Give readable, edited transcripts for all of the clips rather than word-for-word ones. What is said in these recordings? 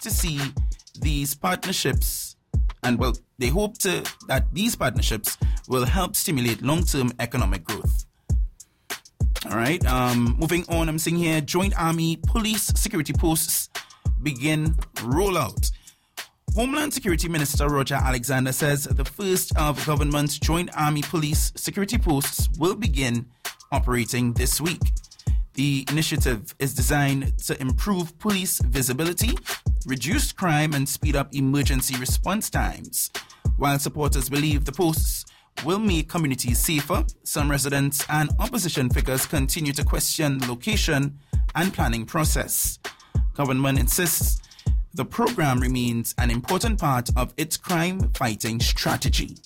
to see these partnerships, they hope that these partnerships will help stimulate long-term economic growth. All right, moving on, I'm seeing here, Joint Army Police Security Posts begin rollout. Homeland Security Minister Roger Alexander says the first of government's Joint Army Police Security Posts will begin operating this week. The initiative is designed to improve police visibility, reduce crime, and speed up emergency response times. While supporters believe the posts will make communities safer, some residents and opposition figures continue to question the location and planning process. Government insists the program remains an important part of its crime-fighting strategy.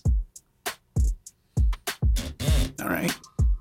All right.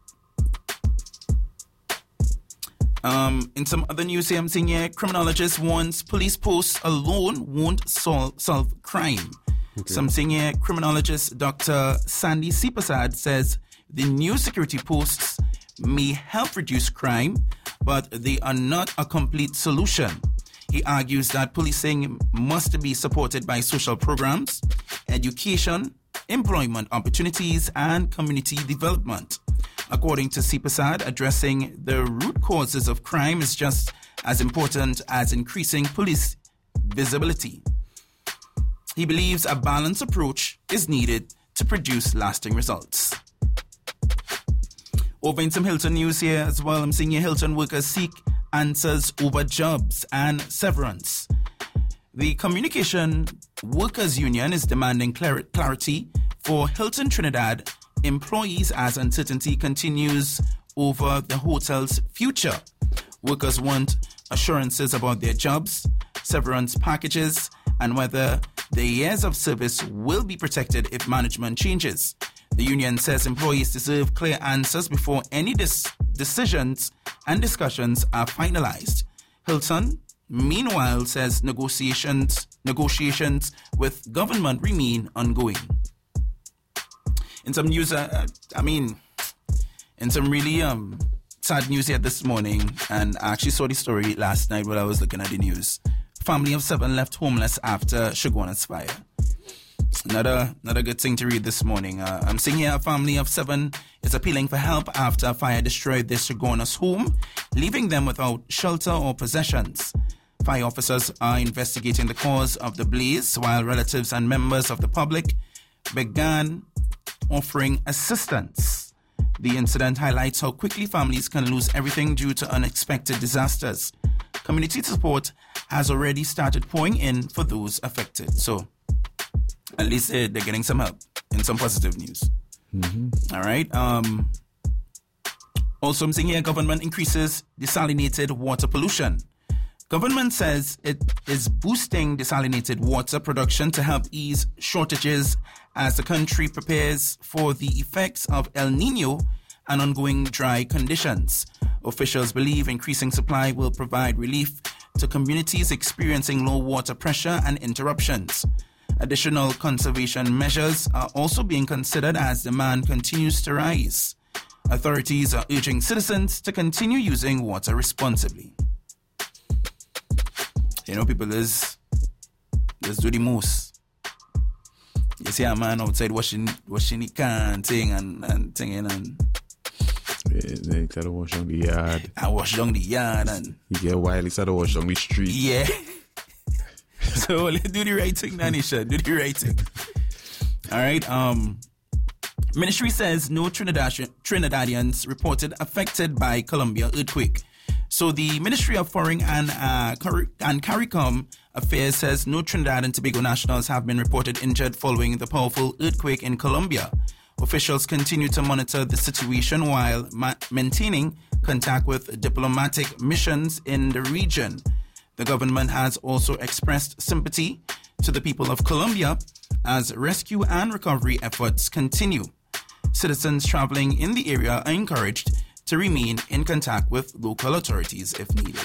In some other news here, I'm seeing here, criminologist warns police posts alone won't solve crime. Okay. So I'm seeing here, criminologist Dr. Sandy Sipasad says the new security posts may help reduce crime, but they are not a complete solution. He argues that policing must be supported by social programs, education, employment opportunities, and community development. According to Sipasad, addressing the root causes of crime is just as important as increasing police visibility. He believes a balanced approach is needed to produce lasting results. Over in some Hilton news here as well, I'm seeing here Hilton workers seek answers over jobs and severance. The Communication Workers Union is demanding clarity for Hilton Trinidad employees as uncertainty continues over the hotel's future. Workers want assurances about their jobs, severance packages, and whether their years of service will be protected if management changes. The union says employees deserve clear answers before any decisions and discussions are finalized. Hilton, meanwhile, says negotiations with government remain ongoing. In some news, in some really sad news here this morning, and I actually saw the story last night while I was looking at the news. Family of 7 left homeless after Shoguna's fire. Not a good thing to read this morning. I'm seeing here a family of 7 is appealing for help after a fire destroyed their Shoguna's home, leaving them without shelter or possessions. Fire officers are investigating the cause of the blaze, while relatives and members of the public began offering assistance. The incident highlights how quickly families can lose everything due to unexpected disasters. Community support has already started pouring in for those affected. So, at least they're getting some help in some positive news. Mm-hmm. All right. Also, I'm seeing here government increases desalinated water pollution. Government says it is boosting desalinated water production to help ease shortages as the country prepares for the effects of El Nino and ongoing dry conditions. Officials believe increasing supply will provide relief to communities experiencing low water pressure and interruptions. Additional conservation measures are also being considered as demand continues to rise. Authorities are urging citizens to continue using water responsibly. You know, people, let's do the most. You see a man outside washing the can thing and thing and they try to wash down the yard. I wash down the yard and you get wild, he started to wash down the street. Yeah. So let's do the right thing, Nanisha. Do the right thing. All right. Ministry says no Trinidadians reported affected by Colombia earthquake. So the Ministry of Foreign and CARICOM Affairs says no Trinidad and Tobago nationals have been reported injured following the powerful earthquake in Colombia. Officials continue to monitor the situation while maintaining contact with diplomatic missions in the region. The government has also expressed sympathy to the people of Colombia as rescue and recovery efforts continue. Citizens traveling in the area are encouraged to remain in contact with local authorities if needed.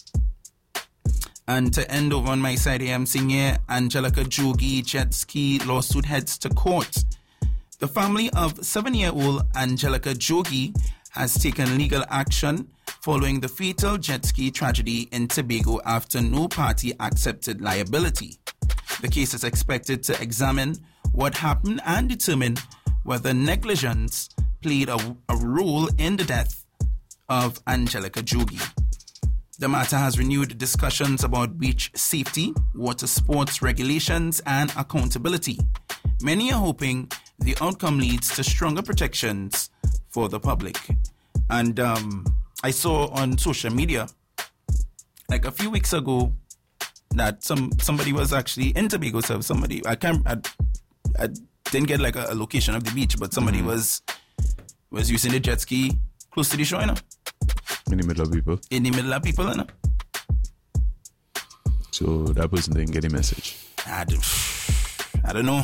And to end over on my side here, I'm seeing here Angelica Jogi jet ski lawsuit heads to court. The family of 7-year-old Angelica Jogi has taken legal action following the fatal jet ski tragedy in Tobago after no party accepted liability. The case is expected to examine what happened and determine whether negligence played a role in the death of Angelica Jogi. The matter has renewed discussions about beach safety, water sports regulations, and accountability. Many are hoping the outcome leads to stronger protections for the public. And I saw on social media, like a few weeks ago, that somebody was actually in Tobago. So somebody, I didn't get like a location of the beach, but somebody was using the jet ski close to the shore, you know? In the middle of people. In the middle of people, you know? So that person didn't get the message. I don't know.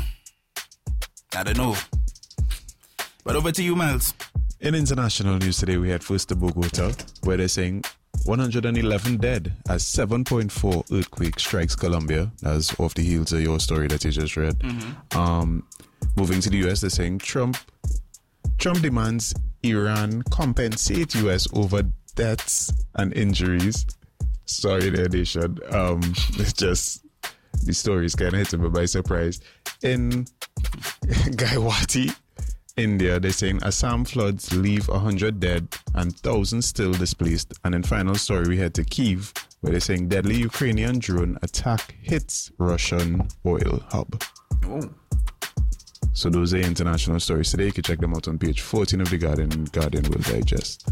But over to you, Miles. In international news today, we had first to Bogota, where they're saying 111 dead as 7.4 earthquake strikes Colombia. That's off the heels of your story that you just read. Moving to the US, they're saying Trump demands Iran compensate US over deaths and injuries. Sorry there, nation. It's just, the story is kind of hitting me by surprise. In Guwahati, India, they're saying Assam floods leave 100 dead and thousands still displaced. And in final story, we head to Kyiv, where they're saying deadly Ukrainian drone attack hits Russian oil hub. Oh. So those are international stories today. You can check them out on page 14 of the Guardian will digest.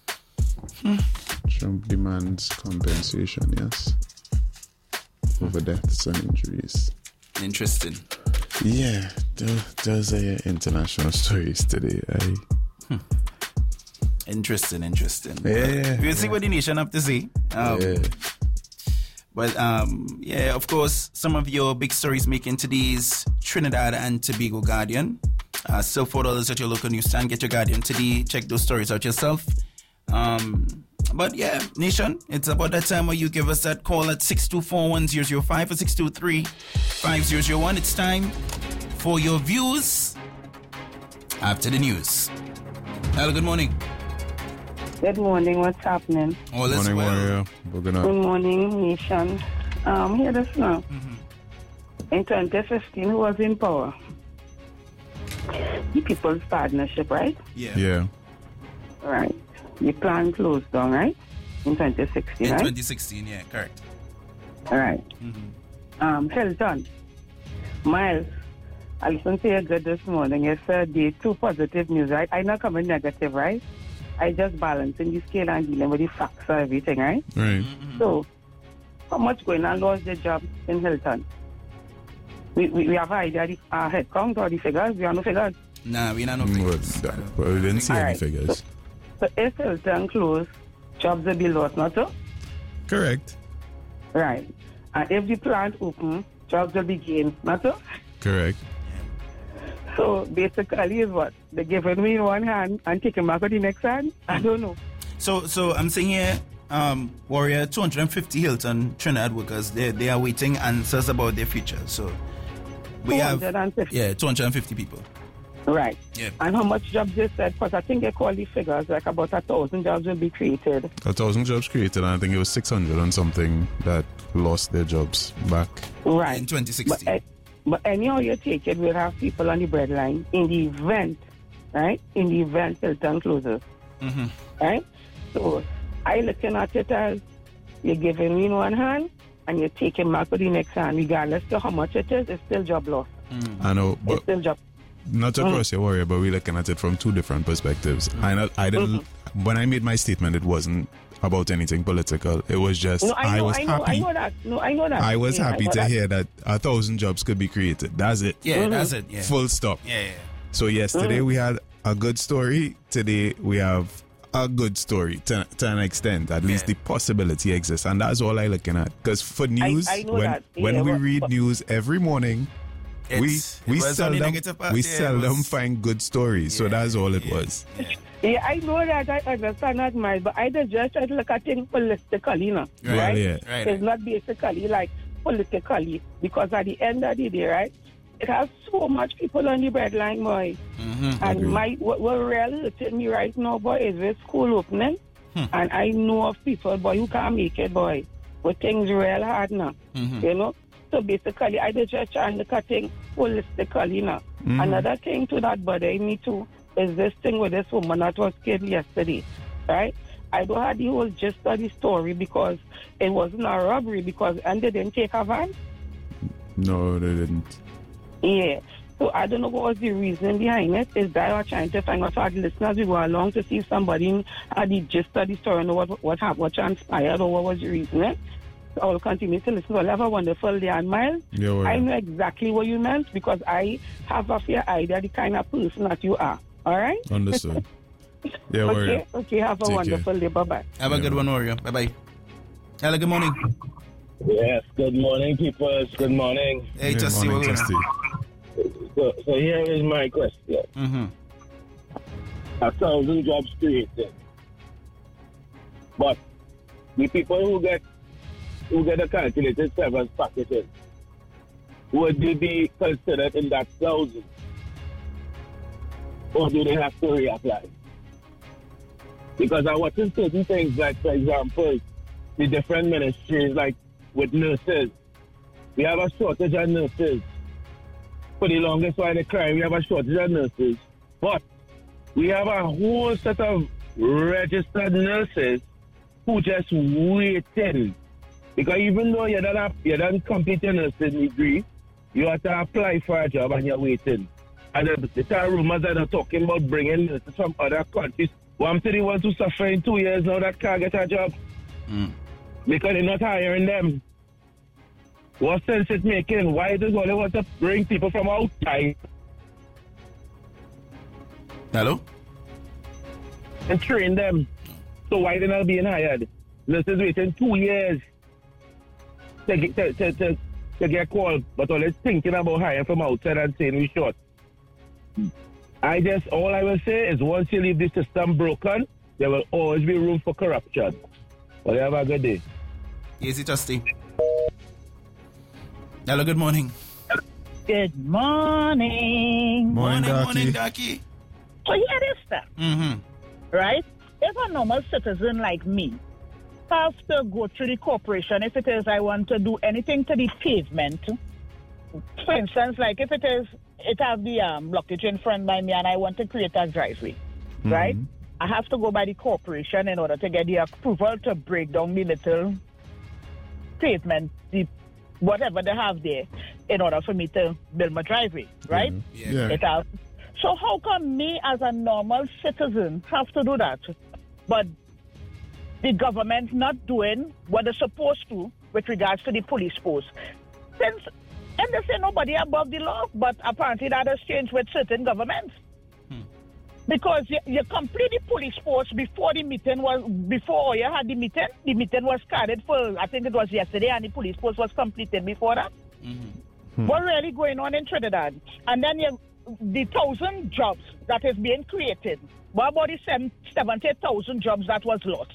Trump demands compensation, yes, over deaths and injuries. Interesting. Yeah, those are your international stories today. Interesting. Yeah. We'll see what the nation have to say. But of course, some of your big stories making today's Trinidad and Tobago Guardian. Still $4 at your local newsstand. Get your Guardian today. Check those stories out yourself. But yeah, nation, it's about that time where you give us that call at 624-1005 or 623-5001. It's time for your views after the news. Hello, good morning. Good morning, what's happening? All is Morning, well. Warrior. Good morning, nation. Hear this now. In 2015, who was in power? The People's Partnership, right? Yeah. Right. The plan closed down, right? In 2016, In right? 2016, yeah, correct. All right. Hilton, Miles, I listened to you good this morning. You said the two positive news, right? I not coming negative, right? I just balancing the scale and dealing with the facts of everything, right? Right. So, how much going on lost their job in Hilton? We have an idea of the head count or the figures? We have no figures. Nah, we not no figures. Well, we didn't see any Alright, figures. So if Hilton closed, jobs will be lost, not so? Correct. Right. And if the plant open, jobs will be gained, not so? Correct. So basically is what? They're giving me in one hand and taking back with the next hand? I don't know. So I'm saying here, Warrior, 250 Hilton Trinidad workers, they are waiting answers about their future. So we have 250 people. Right. Yeah. And how much jobs they said? Because I think they call the figures like about 1,000 jobs will be created. 1,000 jobs created, and I think it was 600 and something that lost their jobs back. Right. In 2016. But anyhow you take it, we'll have people on the breadline in the event, right? In the event Hilton closes. Right? So I looking at it as you're giving me in one hand and you're taking back with the next hand. Regardless of how much it is, it's still job loss. I know, but It's still job. not to cross your Warrior, but we're looking at it from two different perspectives. I didn't. When I made my statement, it wasn't about anything political. It was just I was happy. I know that. No, I know that. I was happy to hear that 1,000 jobs could be created. That's it. Yeah, that's it. Yeah. Full stop. Yeah. So yesterday we had a good story. Today we have a good story to an extent. At least the possibility exists, and that's all I'm looking at. Because for news, I know when that. we read news every morning, we seldom find good stories. So that's all it was. Yeah, I know that. I understand that, Mike. But I just try to look at things politically, you know, right? Yeah. It's not basically like politically, because at the end of the day, right, it has so much people on the breadline, boy. And what really hurting me right now, boy, is with school opening. And I know of people, boy, who can't make it, boy. But things real hard now, you know. So basically, I just trying to look at things holistically, you know. Another thing to that bothering me too is this thing with this woman that was killed yesterday, right? I don't have the whole gist of the story because it wasn't a robbery and they didn't take a van. No, they didn't. Yeah. So I don't know what was the reason behind it. Is that I'm trying to find out for the listeners we go along to see if somebody had the gist of the story and know what happened, what transpired or what was the reason. So I will continue to listen. So have a wonderful day. And Miles, I know exactly what you meant because I have a fair idea the kind of person that you are. All right? Understood. Yeah, Warrior. Okay, have a wonderful day. Bye-bye. Have a good one, Warrior. Bye-bye. Hello, good morning. Yes, good morning, people. Good morning. Hey, Justy. Morning, Justy. So here is my question. 1,000 jobs created. But the people who get the calculated severance packages, would they be considered in that 1,000? Or do they have to reapply? Because I'm watching certain things like, for example, the different ministries, like with nurses. We have a shortage of nurses. For the longest while in crime, we have a shortage of nurses. But we have a whole set of registered nurses who just waiting. Because even though you don't complete your nursing degree, you have to apply for a job and you're waiting. And there are rumors that are talking about bringing nurses from other countries. Well, I'm telling you, ones who suffer in 2 years now that can't get a job. Because they're not hiring them. What sense it's making? Why does they want to bring people from outside? Hello? And train them. So why they're not being hired? Nurses waiting 2 years to get called, but always thinking about hiring from outside and saying we short. All I will say is once you leave the system broken, there will always be room for corruption. Well, have a good day. Easy, Justy. Hello, good morning. Good morning. Morning, Ducky. So here is that. Right? If a normal citizen like me have to go through the corporation, if it is I want to do anything to the pavement, for instance, like if it has the blockage in front by me and I want to create a driveway, right? I have to go by the corporation in order to get the approval to break down the little pavement, whatever they have there, in order for me to build my driveway, right? Yeah. So how come me as a normal citizen have to do that? But the government not doing what they're supposed to with regards to the police force. And they say nobody above the law, but apparently that has changed with certain governments. Because you complete the police force before you had the meeting was carried for, I think it was yesterday, and the police force was completed before that. What's really going on in Trinidad? And then the 1,000 jobs that is being created, what about the 70,000 jobs that was lost?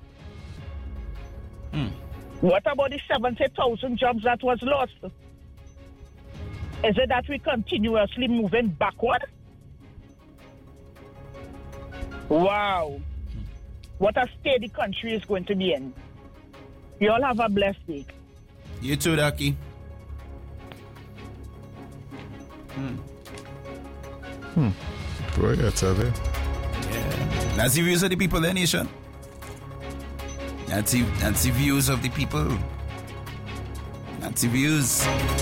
What about the 70,000 jobs that was lost? Is it that we continuously moving backward? Wow. What a state the country is going to be in. You all have a blessed day. You too, Ducky. Right, that's it. Yeah. That's the views of the people, the nation. That's the views of the people. That's the views.